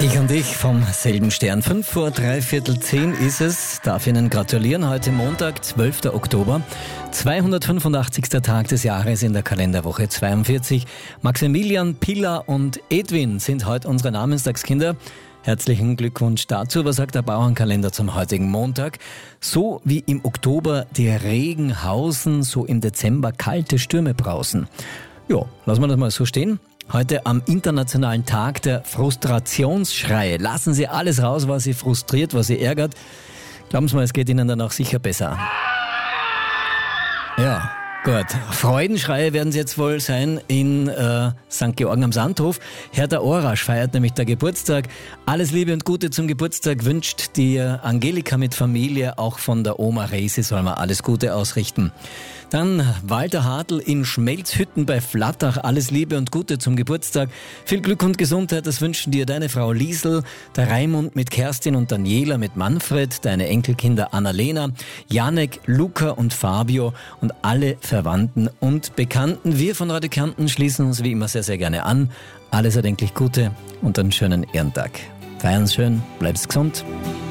Ich und ich vom selben Stern. 5:03 ist es. Darf Ihnen gratulieren. Heute Montag, 12. Oktober. 285. Tag des Jahres in der Kalenderwoche 42. Maximilian, Pilla und Edwin sind heute unsere Namenstagskinder. Herzlichen Glückwunsch dazu. Was sagt der Bauernkalender zum heutigen Montag? So wie im Oktober die Regen hausen, so im Dezember kalte Stürme brausen. Ja, lassen wir das mal so stehen. Heute am Internationalen Tag der Frustrationsschreie. Lassen Sie alles raus, was Sie frustriert, was Sie ärgert. Glauben Sie mal, es geht Ihnen danach sicher besser. Ja, gut. Freudenschreie werden es jetzt wohl sein in St. Georgen am Sandhof. Hertha Orasch feiert nämlich der Geburtstag. Alles Liebe und Gute zum Geburtstag wünscht dir Angelika mit Familie. Auch von der Oma Resi soll man alles Gute ausrichten. Dann Walter Hartl in Schmelzhütten bei Flattach. Alles Liebe und Gute zum Geburtstag. Viel Glück und Gesundheit, das wünschen dir deine Frau Liesl, der Raimund mit Kerstin und Daniela mit Manfred, deine Enkelkinder Annalena, Janek, Luca und Fabio und alle Verwandten und Bekannten. Wir von Radio Kärnten schließen uns wie immer sehr, sehr gerne an. Alles erdenklich Gute und einen schönen Ehrentag. Feiern's schön, bleib's gesund.